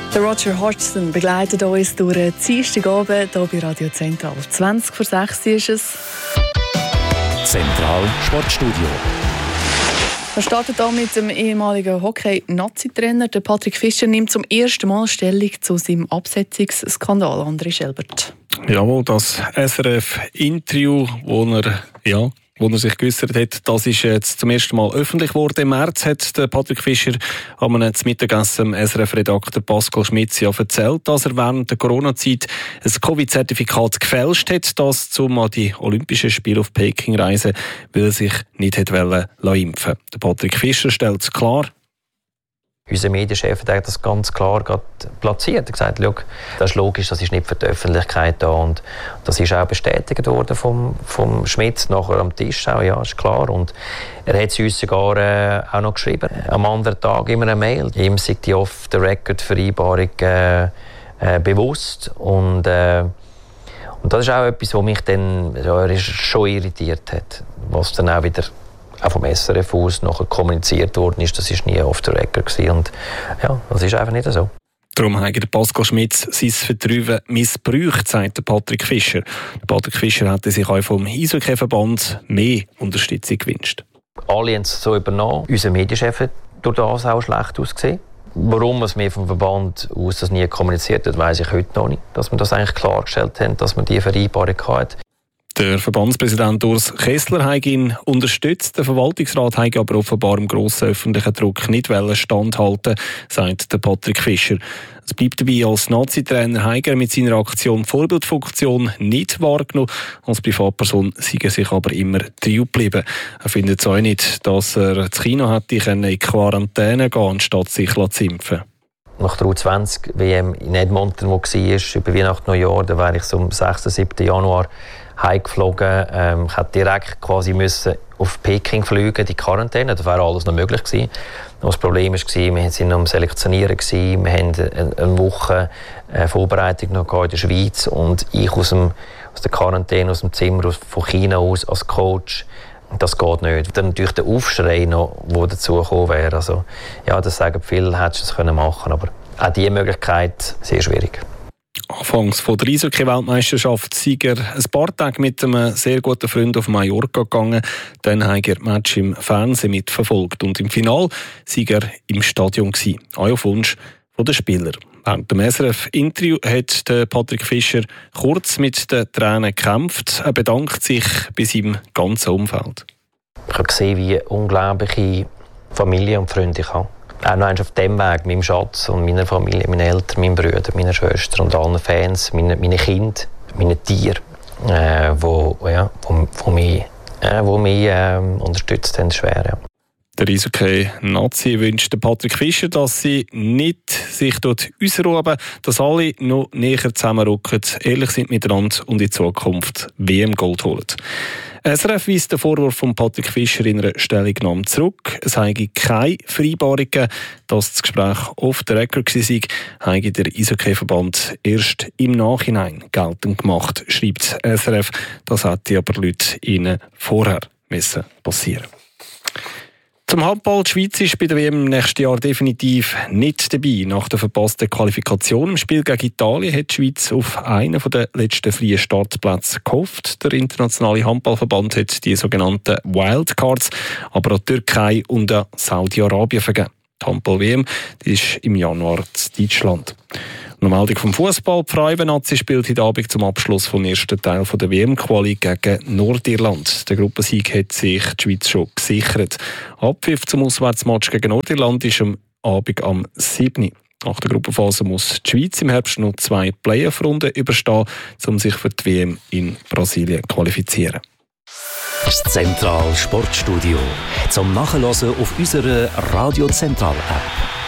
Der Roger Hodgson begleitet uns durch den Dienstagabend hier bei Radio Zentral. 5:20 ist es. Zentral Sportstudio. Wir starten hier mit dem ehemaligen Hockey-Nazi-Trainer. Patrick Fischer nimmt zum ersten Mal Stellung zu seinem Absetzungsskandal. André Schelbert. Jawohl, das SRF-Interview, wo er sich geäussert hat, das ist jetzt zum ersten Mal öffentlich geworden. Im März hat der Patrick Fischer am Mittagessen dem SRF-Redakteur Pascal Schmitz erzählt, dass er während der Corona-Zeit ein Covid-Zertifikat gefälscht hat, das zum an die Olympischen Spiele auf Peking reisen, weil er sich nicht impfen wollte. Der Patrick Fischer stellt es klar. Unser Medienchef hat das ganz klar platziert. Er hat gesagt, schau, das ist logisch, das ist nicht für die Öffentlichkeit da. Und das ist auch bestätigt worden vom Schmitz nachher am Tisch. Auch, ja, ist klar. Und er hat es uns sogar auch noch geschrieben. Am anderen Tag immer eine Mail. Ihm sei die Off-the-Record-Vereinbarung bewusst. Und das ist auch etwas, was mich dann schon irritiert hat. Was dann auch wieder auch vom SRF aus nachher kommuniziert worden ist, das war nie off the record gewesen. Und ja, das ist einfach nicht so. Darum hat Pascal Schmitz sein Vertrauen missbraucht, sagt Patrick Fischer. Patrick Fischer hätte sich auch vom Eishockey-Verband mehr Unterstützung gewünscht. Alle haben es so übernommen. Unser Medienchef hat durch das auch schlecht ausgesehen. Warum wir vom Verband aus das nie kommuniziert hat, weiss ich heute noch nicht. Dass wir das eigentlich klargestellt haben, dass wir diese Vereinbarung hatten. Der Verbandspräsident Urs Kessler hat ihn unterstützt. Der Verwaltungsrat hat aber offenbar im grossen öffentlichen Druck nicht standhalten, sagt der Patrick Fischer. Es bleibt dabei, als Nazi-Trainer Heiger mit seiner Aktion Vorbildfunktion nicht wahrgenommen. Als Privatperson sei er sich aber immer treu geblieben. Er findet es auch nicht, dass er das Kino hätte in Quarantäne gehen, anstatt sich zu impfen. Nach der U20-WM in Edmonton, wo war, über Weihnachten, Neujahr, da wäre ich so am 6. 7. Januar heimgeflogen. Ich hätte direkt quasi müssen auf Peking fliegen, die Quarantäne. Das wäre alles noch möglich gewesen. Das Problem war, wir waren am Selektionieren, wir hatten eine Woche Vorbereitung noch in der Schweiz und ich aus der Quarantäne, aus dem Zimmer, von China aus als Coach. Das geht nicht. Dann natürlich der Aufschrei noch, der dazu gekommen wäre. Also, ja, das sagen viele, hättest du es machen können, aber auch diese Möglichkeit sehr schwierig. Anfangs von der Eishockey-Weltmeisterschaft sei er ein paar Tage mit einem sehr guten Freund auf Mallorca gegangen. Dann hat er das Match im Fernsehen mitverfolgt. Und im Finale sei er im Stadion gewesen. Auch auf Wunsch der Spieler. Während dem SRF-Interview hat Patrick Fischer kurz mit den Tränen gekämpft. Er bedankt sich bei seinem ganzen Umfeld. Ich habe gesehen, wie unglaubliche Familie und Freunde ich habe. Auch noch auf dem Weg, meinem Schatz und meiner Familie, meinen Eltern, meinen Brüdern, meiner Schwester und allen Fans, meinen Kindern, meinen Tieren, die mich unterstützt haben, schwer. Ja. Der Eishockey-Nazi wünscht Patrick Fischer, dass sie nicht sich dort ausruhen, dass alle noch näher zusammenrücken, ehrlich sind miteinander und in Zukunft WM-Gold holen. SRF weist den Vorwurf von Patrick Fischer in einer Stellungnahme zurück. Es habe keine Vereinbarung gegeben, dass das Gespräch off the record war, habe der Eishockey-Verband erst im Nachhinein geltend gemacht, schreibt SRF. Das hätte aber Leute ihnen vorher passieren müssen. Zum Handball. Die Schweiz ist bei der WM im nächsten Jahr definitiv nicht dabei. Nach der verpassten Qualifikation im Spiel gegen Italien hat die Schweiz auf einen der letzten freien Startplätze gehofft. Der internationale Handballverband hat die sogenannten Wildcards, aber auch Türkei und Saudi-Arabien vergeben. Die Handball-WM ist im Januar in Deutschland. Eine Meldung vom Fußball. Die Frauen-Nazi spielt heute Abend zum Abschluss vom ersten Teil der WM-Quali gegen Nordirland. Der Gruppensieg hat sich die Schweiz schon gesichert. Abpfiff zum Auswärtsmatch gegen Nordirland ist am Abend am 7. Nach der Gruppenphase muss die Schweiz im Herbst noch 2 Playoff-Runden überstehen, um sich für die WM in Brasilien zu qualifizieren. Das Zentral Sportstudio zum Nachhören auf unserer Radio Zentral App.